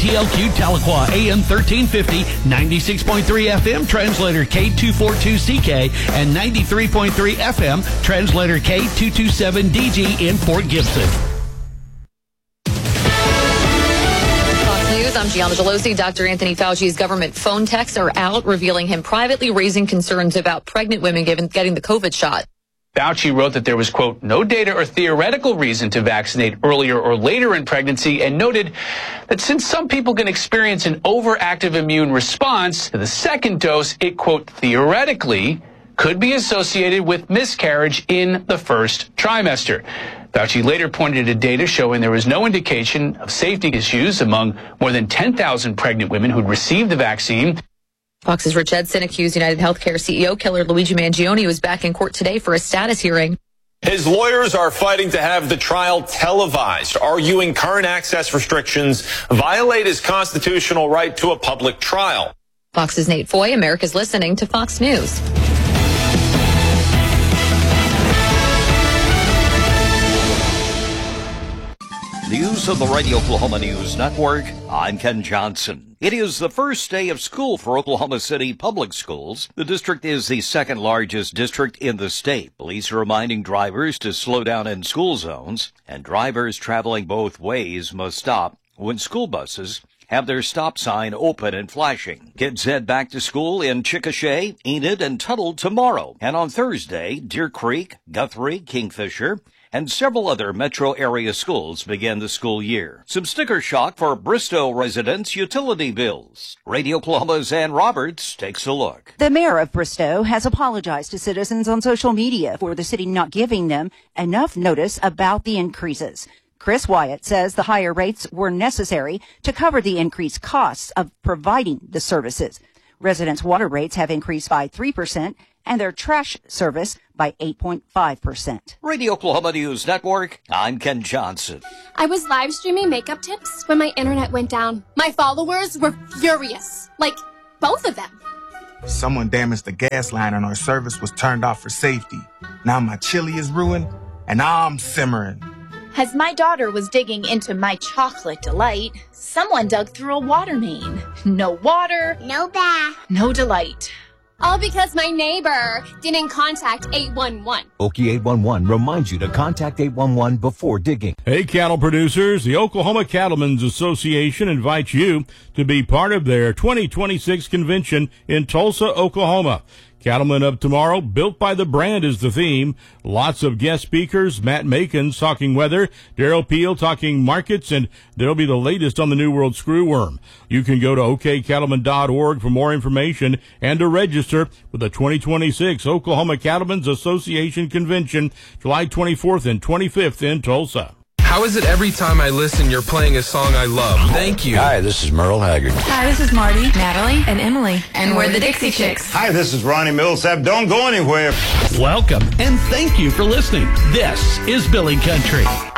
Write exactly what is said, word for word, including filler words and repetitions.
T L Q Tahlequah, A M thirteen fifty, ninety-six point three F M, translator K two forty-two C K, and ninety-three point three F M, translator K two twenty-seven D G in Fort Gibson. News. I'm Gianna Gelosi. Doctor Anthony Fauci's government phone texts are out, revealing him privately raising concerns about pregnant women given, getting the COVID shot. Fauci wrote that there was, quote, no data or theoretical reason to vaccinate earlier or later in pregnancy, and noted that since some people can experience an overactive immune response to the second dose, it, quote, theoretically could be associated with miscarriage in the first trimester. Fauci later pointed to data showing there was no indication of safety issues among more than ten thousand pregnant women who'd received the vaccine. Fox's Rich Edson accused United Healthcare C E O killer Luigi Mangione was back in court today for a status hearing. His lawyers are fighting to have the trial televised, arguing current access restrictions violate his constitutional right to a public trial. Fox's Nate Foy, America's listening to Fox News. News of the Radio Oklahoma News Network. I'm Ken Johnson. It is the first day of school for Oklahoma City Public Schools. The district is the second largest district in the state. Police are reminding drivers to slow down in school zones, and drivers traveling both ways must stop when school buses have their stop sign open and flashing. Kids head back to school in Chickasha, Enid, and Tuttle tomorrow. And on Thursday, Deer Creek, Guthrie, Kingfisher, and several other metro area schools begin the school year. Some sticker shock for Bristow residents' utility bills. Radio Oklahoma's Ann Roberts takes a look. The mayor of Bristow has apologized to citizens on social media for the city not giving them enough notice about the increases. Chris Wyatt says the higher rates were necessary to cover the increased costs of providing the services. Residents' water rates have increased by three percent and their trash service by eight point five percent. Radio Oklahoma News Network, I'm Ken Johnson. I was live streaming makeup tips when my internet went down. My followers were furious. Like, both of them. Someone damaged the gas line and our service was turned off for safety. Now my chili is ruined and I'm simmering. As my daughter was digging into my chocolate delight, someone dug through a water main. No water, no bath, no delight. All because my neighbor didn't contact eight one one. Okie eight one one reminds you to contact eight one one before digging. Hey, cattle producers, the Oklahoma Cattlemen's Association invites you to be part of their twenty twenty-six convention in Tulsa, Oklahoma. Cattlemen of Tomorrow, built by the brand is the theme. Lots of guest speakers, Matt Makins talking weather, Daryl Peel talking markets, and there'll be the latest on the New World screwworm. You can go to o k cattlemen dot org for more information and to register for the twenty twenty-six Oklahoma Cattlemen's Association Convention, July twenty-fourth and twenty-fifth in Tulsa. How is it every time I listen, you're playing a song I love? Thank you. Hi, this is Merle Haggard. Hi, this is Marty, Natalie, and Emily. And we're the Dixie Chicks. Hi, this is Ronnie Millsap. Don't go anywhere. Welcome, and thank you for listening. This is Billy Country.